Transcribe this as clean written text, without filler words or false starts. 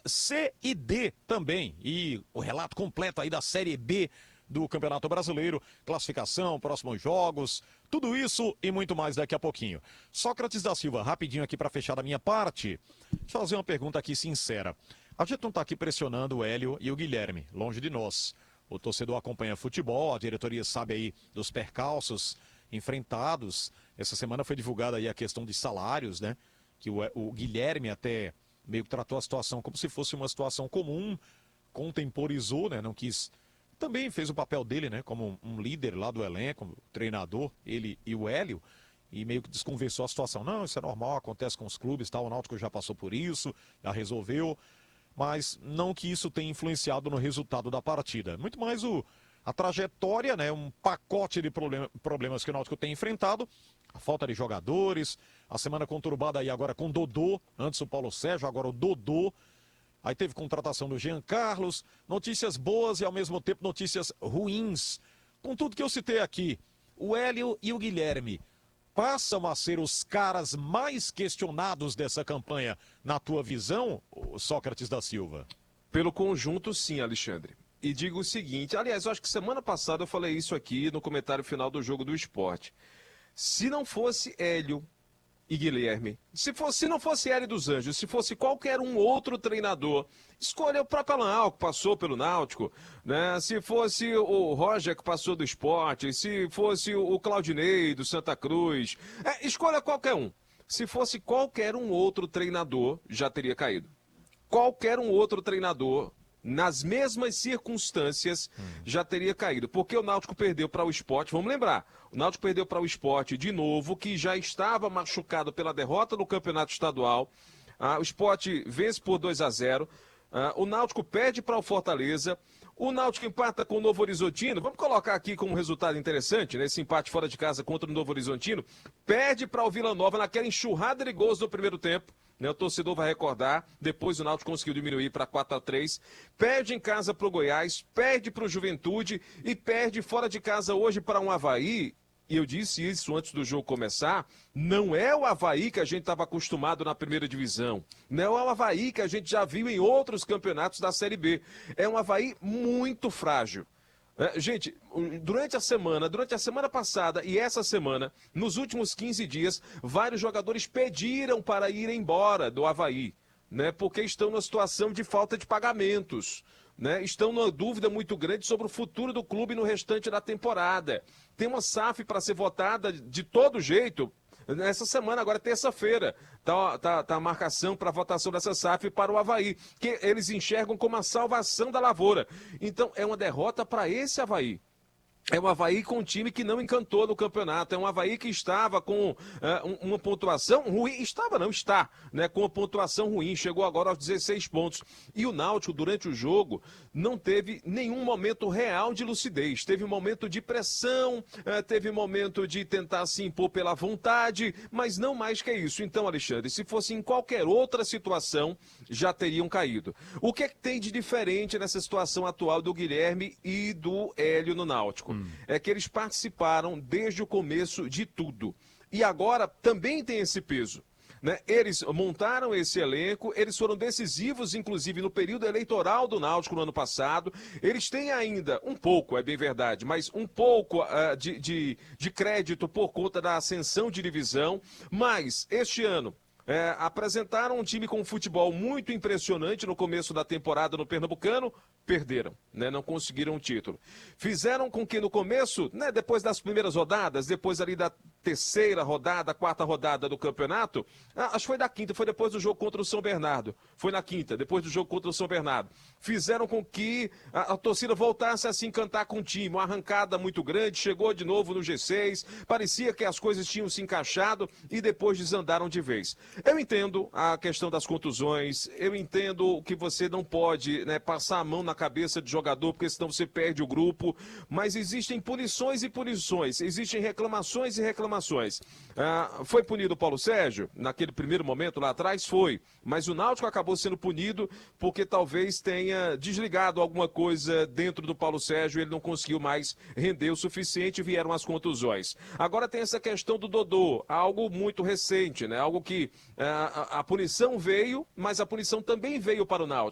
C e D também. E o relato completo aí da Série B do Campeonato Brasileiro, classificação, próximos jogos, tudo isso e muito mais daqui a pouquinho. Sócrates da Silva, rapidinho aqui para fechar a minha parte, deixa eu fazer uma pergunta aqui sincera. A gente não está aqui pressionando o Hélio e o Guilherme, longe de nós. O torcedor acompanha futebol, a diretoria sabe aí dos percalços enfrentados. Essa semana foi divulgada aí a questão de salários, né? Que o Guilherme até meio que tratou a situação como se fosse uma situação comum, contemporizou, né? Não quis... Também fez o papel dele, né? Como um líder lá do elenco, treinador, ele e o Hélio, e meio que desconversou a situação. Não, isso é normal, acontece com os clubes, tal, o Náutico já passou por isso, já resolveu, mas não que isso tenha influenciado no resultado da partida. Muito mais a trajetória, né? Um pacote de problemas que o Náutico tem enfrentado, a falta de jogadores, a semana conturbada aí agora com o Dodô, antes o Paulo Sérgio, agora o Dodô. Aí teve contratação do Jean Carlos, notícias boas e ao mesmo tempo notícias ruins. Com tudo que eu citei aqui, o Hélio e o Guilherme passam a ser os caras mais questionados dessa campanha, na tua visão, Sócrates da Silva? Pelo conjunto, sim, Alexandre. E digo o seguinte, aliás, eu acho que semana passada eu falei isso aqui no comentário final do Jogo do Esporte. Se não fosse Hélio e Guilherme, se não fosse Hélio dos Anjos, se fosse qualquer um outro treinador, escolha o próprio Alan Al, que passou pelo Náutico, né? Se fosse o Roger, que passou do Sport, se fosse o Claudinei, do Santa Cruz, escolha qualquer um. Se fosse qualquer um outro treinador, já teria caído. Qualquer um outro treinador, nas mesmas circunstâncias, já teria caído. Porque o Náutico perdeu para o Sport, vamos lembrar, o Náutico perdeu para o Sport de novo, que já estava machucado pela derrota no Campeonato Estadual. O Sport vence por 2-0. O Náutico perde para o Fortaleza. O Náutico empata com o Novo Horizontino. Vamos colocar aqui como resultado interessante, né? Esse empate fora de casa contra o Novo Horizontino. Perde para o Vila Nova naquela enxurrada de gols no primeiro tempo. Né, o torcedor vai recordar, depois o Náutico conseguiu diminuir para 4-3, perde em casa para o Goiás, perde para o Juventude e perde fora de casa hoje para um Avaí, e eu disse isso antes do jogo começar, não é o Avaí que a gente estava acostumado na primeira divisão, não é o Avaí que a gente já viu em outros campeonatos da Série B, é um Avaí muito frágil. Gente, durante a semana passada e essa semana, nos últimos 15 dias, vários jogadores pediram para ir embora do Avaí, né? Porque estão numa situação de falta de pagamentos, né? Estão numa dúvida muito grande sobre o futuro do clube no restante da temporada. Tem uma SAF para ser votada de todo jeito. Nessa semana, agora terça-feira, tá a marcação para a votação dessa SAF para o Avaí, que eles enxergam como a salvação da lavoura. Então, é uma derrota para esse Avaí. É um Avaí com um time que não encantou no campeonato. É um Avaí que estava com uma pontuação ruim. Está, né? Com uma pontuação ruim. Chegou agora aos 16 pontos. E o Náutico, durante o jogo, não teve nenhum momento real de lucidez. Teve um momento de pressão, teve um momento de tentar se impor pela vontade, mas não mais que isso. Então, Alexandre, se fosse em qualquer outra situação, já teriam caído. O que é que tem de diferente nessa situação atual do Guilherme e do Hélio no Náutico? É que eles participaram desde o começo de tudo. E agora também tem esse peso. Né? Eles montaram esse elenco, eles foram decisivos, inclusive, no período eleitoral do Náutico no ano passado. Eles têm ainda, um pouco, é bem verdade, mas um pouco de crédito por conta da ascensão de divisão. Mas, este ano, apresentaram um time com um futebol muito impressionante no começo da temporada no Pernambucano, perderam, né? Não conseguiram o título. Fizeram com que no começo, né, depois das primeiras rodadas, depois ali da terceira rodada, quarta rodada do campeonato, acho que foi da quinta, foi depois do jogo contra o São Bernardo, foi na quinta, depois do jogo contra o São Bernardo, fizeram com que a torcida voltasse a se encantar com o time, uma arrancada muito grande, chegou de novo no G6, parecia que as coisas tinham se encaixado e depois desandaram de vez. Eu entendo a questão das contusões, eu entendo que você não pode, né, passar a mão na cabeça de jogador, porque senão você perde o grupo, mas existem punições e punições, existem reclamações e reclamações. Foi punido o Paulo Sérgio, naquele primeiro momento lá atrás? Foi, mas o Náutico acabou sendo punido porque talvez tenha desligado alguma coisa dentro do Paulo Sérgio, ele não conseguiu mais render o suficiente e vieram as contusões. Agora tem essa questão do Dodô, algo muito recente, né? Algo que a punição veio, mas a punição também veio para o Náutico.